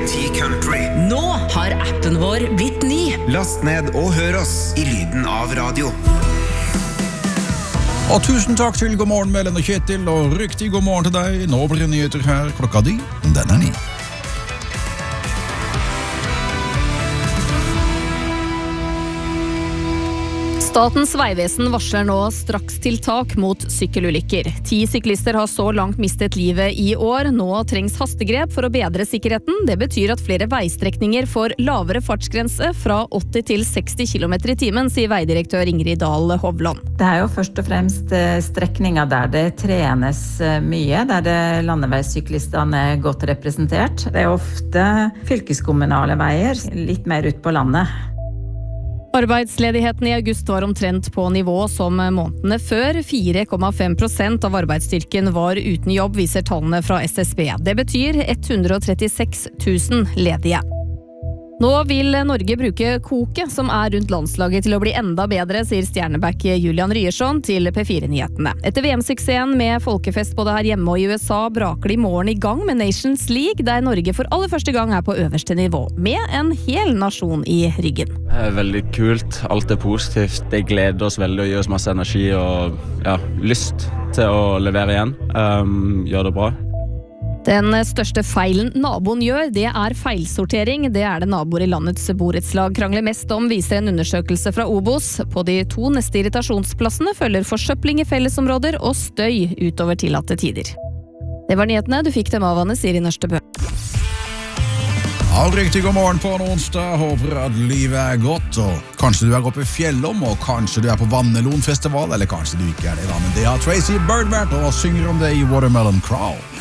TNT Country. Nå har appen vår blitt ny. Last ned og hør oss i lyden av radio. Og tusen takk til God morgen, Mellen og Kjetil, og riktig god morgen til deg. Nå blir det nyheter her, klokka den er 9. Statens Vegvesen varsler nå strakstiltak mot sykkelulykker. 10 syklister har så langt mistet livet i år. Nå trengs hastegrep for å bedre sikkerheten. Det betyr at flere veistrekninger får lavere fartsgrense fra 80 til 60 km i timen, sier veidirektør Ingrid Dahl Hovland. Det jo først og fremst strekninger der det trenes mye, der det landeveissyklistene godt representert. Det ofte fylkeskommunale veier, litt mer ut på landet. Arbeidsledigheten i august var omtrent på nivå som månedene før. 4,5% av arbeidsstyrken var uten jobb, viser tallene fra SSB. Det betyr 136 000 ledige. Nå vil Norge bruke koket som rundt landslaget til å bli enda bedre, sier stjerneback Julian Ryerson til P4-nyhetene. Etter VM-suksessen med folkefest både her hjemme og i USA, braker de morgen i gang med Nations League, der Norge for aller første gang på øverste nivå, med en hel nasjon i ryggen. Det veldig kult, alt positivt. Det gleder oss veldig og gir oss masse energi og lyst til å levere igjen. Gjør det bra. Den største feilen naboen gjør, det feilsortering. Det det naboer i landets borettslag krangler mest om, viser en undersøkelse fra Obos. På de 2 neste irritasjonsplassene følger forsøpling i fellesområder og støy utover tillatte tider. Det var nyhetene, du fikk dem av Anne Siri Nørstebø. Ja, riktig god morgen på en onsdag. Håper at livet godt, og kanskje du oppe i Fjellom, og kanskje du på Vannelonfestival, eller kanskje du ikke det da, men det har Tracy Bird vært, og synger om det i Watermelon Crawl.